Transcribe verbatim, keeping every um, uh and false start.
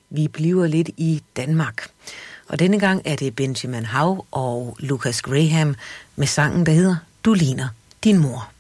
Vi bliver lidt i Danmark. Og denne gang er det Benjamin Hav og Lucas Graham med sangen, der hedder Du ligner din mor.